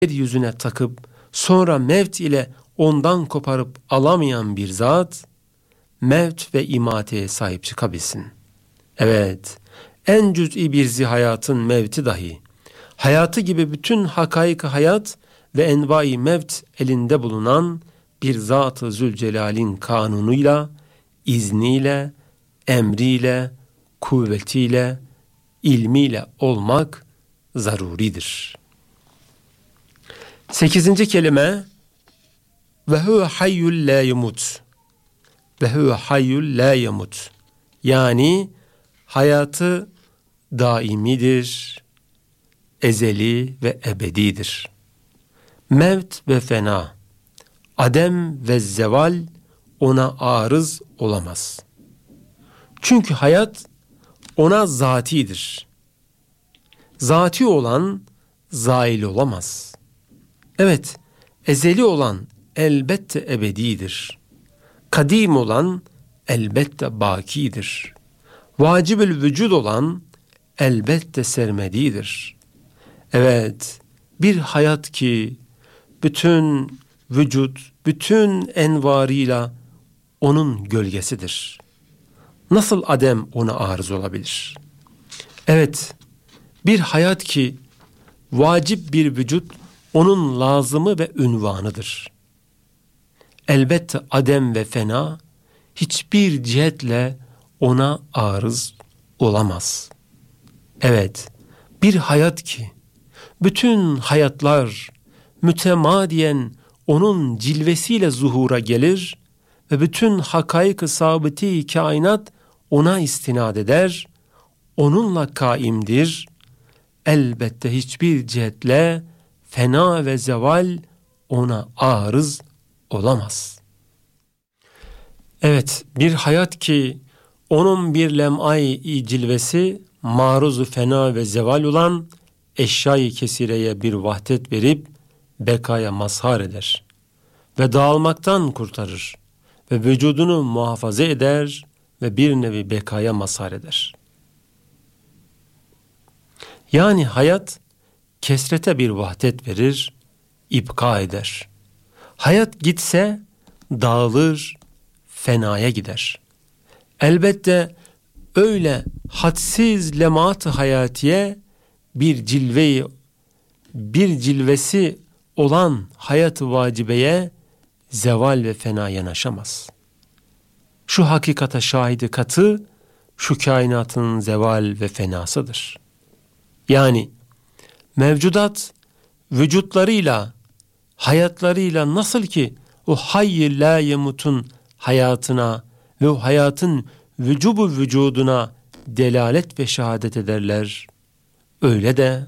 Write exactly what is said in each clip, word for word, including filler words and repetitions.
yeryüzüne takıp sonra mevt ile ondan koparıp alamayan bir zat, mevt ve imateye sahip çıkabilsin. Evet, en cüz'i bir zihayatın mevti dahi, hayatı gibi bütün hakaik hayat ve envai mevt elinde bulunan bir Zat-ı Zülcelal'in kanunuyla, izniyle, emriyle, kuvvetiyle, ilmiyle olmak zaruridir. Sekizinci kelime, ve huve hayyul la yemut. Ve huve hayyul la yemut. Yani hayatı daimidir, ezeli ve ebedidir. Mevt ve fena, adem ve zeval ona arız olamaz. Çünkü hayat ona zatidir. Zati olan zail olamaz. Evet, ezeli olan elbette ebedidir. Kadim olan elbette bakidir. Vacibül vücud olan elbette sermedidir. Evet, bir hayat ki bütün vücut, bütün envarıyla onun gölgesidir. Nasıl adem ona arız olabilir? Evet, bir hayat ki vacip bir vücut onun lazımı ve ünvanıdır. Elbette adem ve fena hiçbir cihetle ona arız olamaz. Evet, bir hayat ki bütün hayatlar mütemadiyen onun cilvesiyle zuhura gelir ve bütün hakaik-ı sabiti kainat ona istinad eder, onunla kaimdir. Elbette hiçbir cihetle fena ve zeval ona arız olamaz. Evet, bir hayat ki onun bir lem'ay-i cilvesi maruz-u fena ve zeval olan eşya-i kesireye bir vahdet verip bekaya mazhar eder ve dağılmaktan kurtarır ve vücudunu muhafaza eder ve bir nevi bekaya mazhar eder. Yani hayat kesrete bir vahdet verir, ipka eder. Hayat gitse dağılır, fenaya gider. Elbette öyle hadsiz lemat-ı hayatiye bir cilveyi, bir cilvesi olan hayat-ı vacibeye zeval ve fena yanaşamaz. Şu hakikata şahidi katı, şu kainatın zeval ve fenasıdır. Yani mevcudat vücutlarıyla, hayatlarıyla nasıl ki o hayy la yemutun hayatına ve o hayatın vücubu vücuduna delalet ve şehadet ederler, öyle de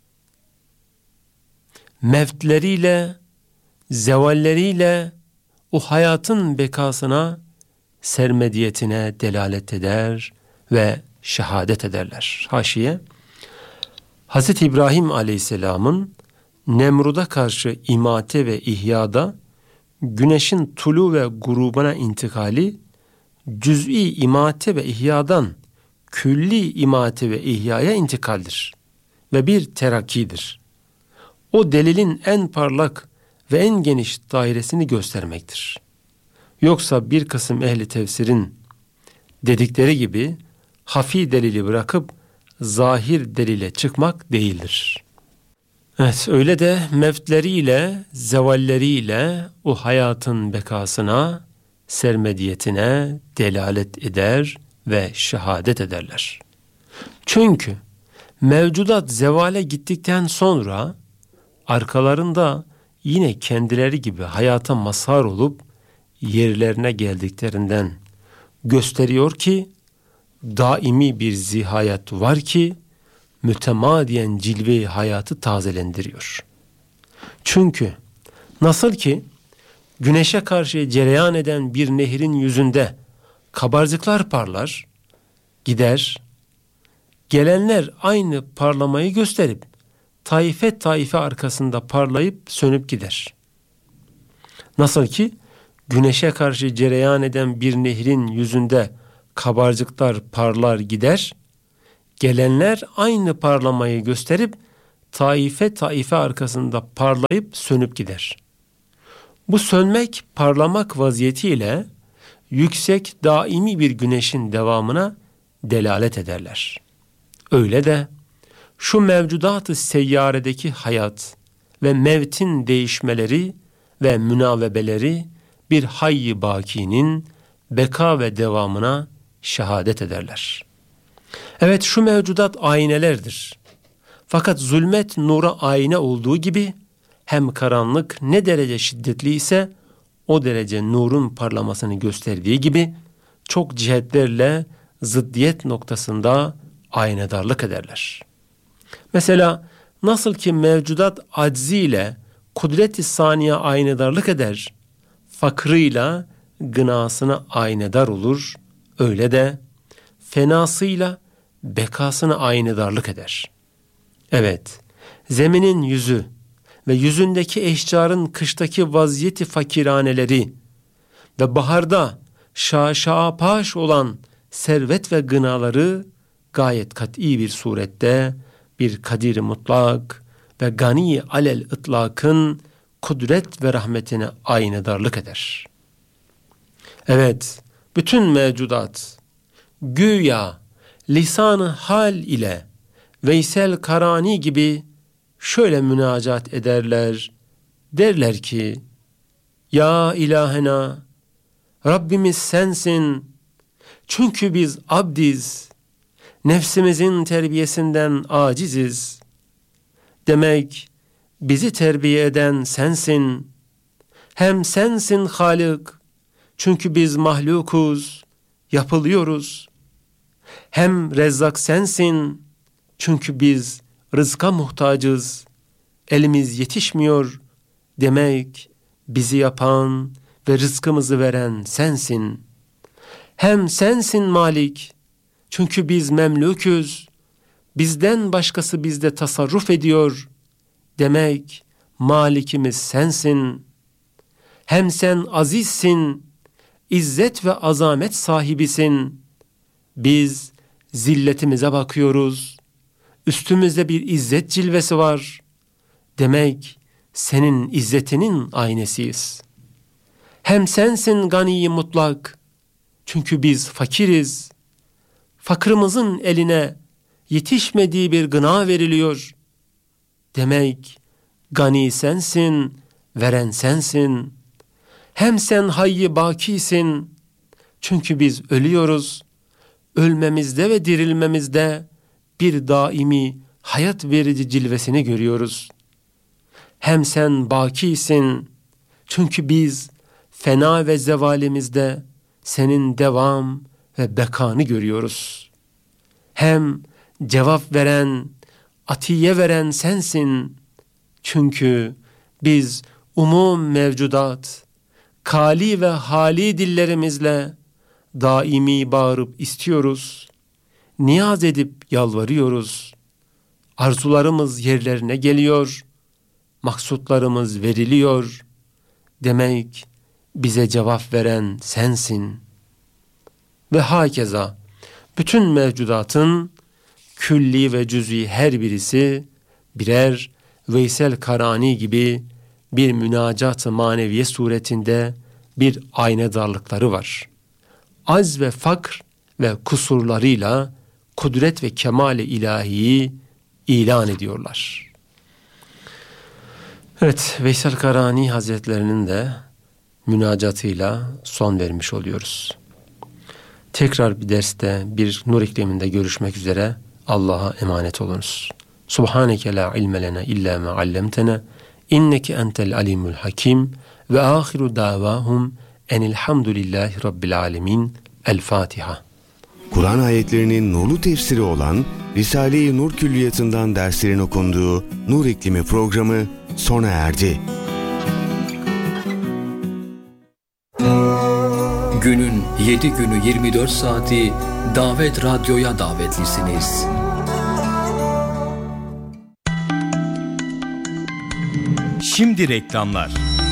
mevtleriyle, zevalleriyle o hayatın bekasına, sermediyetine delalet eder ve şehadet ederler. Haşiye, Hazreti İbrahim Aleyhisselam'ın Nemrud'a karşı imate ve ihyada güneşin tulu ve grubuna intikali cüz'i imate ve ihyadan külli imate ve ihyaya intikaldir ve bir terakkidir. O delilin en parlak ve en geniş dairesini göstermektir. Yoksa bir kısım ehli tefsirin dedikleri gibi hafi delili bırakıp zahir delile çıkmak değildir. Evet, öyle de mevtleriyle, zevalleriyle o hayatın bekasına, sermediyetine delalet eder ve şehadet ederler. Çünkü mevcudat zevale gittikten sonra arkalarında yine kendileri gibi hayata mazhar olup yerlerine geldiklerinden gösteriyor ki daimi bir zihayat var ki mütemadiyen cilve-i hayatı tazelendiriyor. Çünkü nasıl ki güneşe karşı cereyan eden bir nehrin yüzünde kabarcıklar parlar, gider, gelenler aynı parlamayı gösterip taife taife arkasında parlayıp sönüp gider. Nasıl ki güneşe karşı cereyan eden bir nehrin yüzünde kabarcıklar parlar gider, gelenler aynı parlamayı gösterip taife taife arkasında parlayıp sönüp gider. Bu sönmek, parlamak vaziyetiyle yüksek, daimi bir güneşin devamına delalet ederler. Öyle de şu mevcudat-ı seyyaredeki hayat ve mevtin değişmeleri ve münavebeleri bir hayy-i bakinin beka ve devamına şehadet ederler. Evet, şu mevcudat aynelerdir. Fakat zulmet nura ayna olduğu gibi hem karanlık ne derece şiddetli ise o derece nurun parlamasını gösterdiği gibi çok cihetlerle zıddiyet noktasında aynedarlık ederler. Mesela nasıl ki mevcudat acziyle kudret-i saniye aynedarlık eder, fakrıyla gınasına aynedar olur, öyle de fenasıyla bekasına aynedarlık eder. Evet, zeminin yüzü ve yüzündeki eşcarın kıştaki vaziyeti fakiraneleri ve baharda şaşa paş olan servet ve gınaları gayet kat'i bir surette bir kadir-i mutlak ve gani alel ıtlakın kudret ve rahmetine aynedarlık eder. Evet, bütün mevcudat güya lisan-ı hal ile Veysel Karani gibi şöyle münacat ederler. Derler ki, ya ilahena, Rabbimiz sensin. Çünkü biz abdiz, nefsimizin terbiyesinden aciziz. Demek bizi terbiye eden sensin. Hem sensin Halik, çünkü biz mahlukuz, yapılıyoruz. Hem Rezzak sensin, çünkü biz rızka muhtacız, elimiz yetişmiyor. Demek bizi yapan ve rızkımızı veren sensin. Hem sensin Malik, çünkü biz memluküz, bizden başkası bizde tasarruf ediyor. Demek Malikimiz sensin. Hem sen azizsin, izzet ve azamet sahibisin. Biz zilletimize bakıyoruz. Üstümüzde bir izzet cilvesi var. Demek senin izzetinin aynesiyiz. Hem sensin gani mutlak. Çünkü biz fakiriz. Fakrımızın eline yetişmediği bir gına veriliyor. Demek gani sensin, veren sensin. Hem sen hayy-i bakisin. Çünkü biz ölüyoruz. Ölmemizde ve dirilmemizde bir daimi hayat verici cilvesini görüyoruz. Hem sen bakisin. Çünkü biz fena ve zevalimizde senin devam ve bekanı görüyoruz. Hem cevap veren, atiye veren sensin. Çünkü biz umum mevcudat, kali ve hali dillerimizle daimi bağırıp istiyoruz. Niyaz edip yalvarıyoruz. Arzularımız yerlerine geliyor. Maksutlarımız veriliyor. Demek bize cevap veren sensin. Ve hakeza bütün mevcudatın külli ve cüz'i her birisi birer Veysel Karani gibi bir münacat-ı maneviye suretinde bir aynedarlıkları var. Az ve fakr ve kusurlarıyla kudret ve kemal-i ilahiyi ilan ediyorlar. Evet, Veysel Karani Hazretlerinin de münacatıyla son vermiş oluyoruz. Tekrar bir derste, bir nur ikliminde görüşmek üzere. Allah'a emanet olunuz. Subhaneke la ilme lena illa ma allamtena inneke entel alimul hakim ve ahiru davahum enilhamdülillahi rabbil alemin. El Fatiha. Kur'an ayetlerinin nurlu tefsiri olan Risale-i Nur Külliyatı'ndan derslerin okunduğu Nur İklimi programı sona erdi. Günün yedi günü yirmi dört saati Davet Radyo'ya davetlisiniz. Şimdi reklamlar.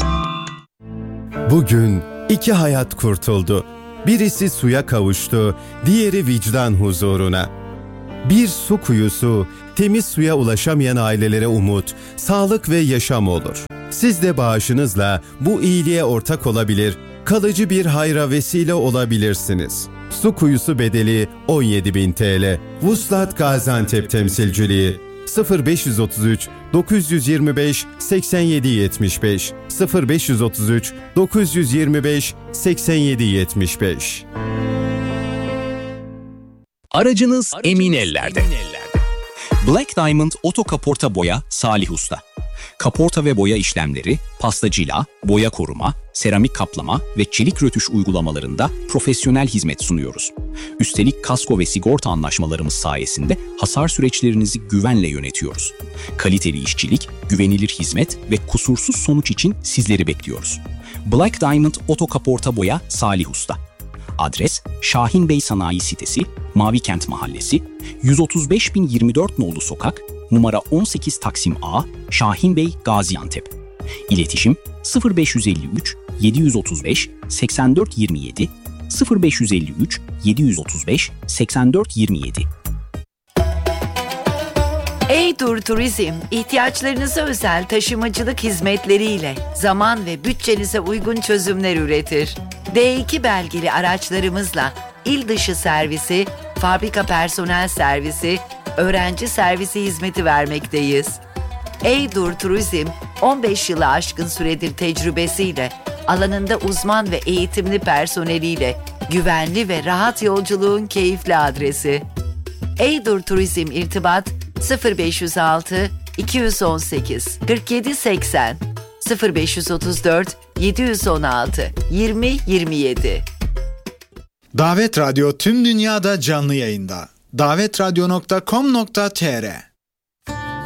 Bugün iki hayat kurtuldu. Birisi suya kavuştu, diğeri vicdan huzuruna. Bir su kuyusu, temiz suya ulaşamayan ailelere umut, sağlık ve yaşam olur. Siz de bağışınızla bu iyiliğe ortak olabilir, kalıcı bir hayra vesile olabilirsiniz. Su kuyusu bedeli on yedi bin TL. Vuslat Gaziantep Temsilciliği sıfır beş otuz üç dokuz yirmi beş seksen yedi yetmiş beş sıfır beş otuz üç dokuz yirmi beş seksen yedi yetmiş beş. Aracınız emin ellerde. Black Diamond Oto Kaporta Boya Salih Usta. Kaporta ve boya işlemleri, pastacıyla, boya koruma, seramik kaplama ve çelik rötuş uygulamalarında profesyonel hizmet sunuyoruz. Üstelik kasko ve sigorta anlaşmalarımız sayesinde hasar süreçlerinizi güvenle yönetiyoruz. Kaliteli işçilik, güvenilir hizmet ve kusursuz sonuç için sizleri bekliyoruz. Black Diamond Oto Kaporta Boya Salih Usta. Adres Şahin Bey Sanayi Sitesi, Mavikent Mahallesi, yüz otuz beş bin yirmi dört nolu sokak, numara on sekiz Taksim A, Şahin Bey, Gaziantep. İletişim sıfır beş elli üç yedi otuz beş seksen dört yirmi yedi sıfır beş elli üç yedi otuz beş seksen dört yirmi yedi. Eydur Turizm, ihtiyaçlarınıza özel taşımacılık hizmetleriyle zaman ve bütçenize uygun çözümler üretir. D iki belgeli araçlarımızla il dışı servisi, fabrika personel servisi, öğrenci servisi hizmeti vermekteyiz. Eydur Turizm, on beş yılı aşkın süredir tecrübesiyle, alanında uzman ve eğitimli personeliyle güvenli ve rahat yolculuğun keyifli adresi. Eydur Turizm irtibat sıfır beş altı iki on sekiz kırk yedi seksen sıfır beş otuz dört yedi on altı yirmi yirmi yedi. Davet Radyo tüm dünyada canlı yayında. davet radyo nokta com nokta tr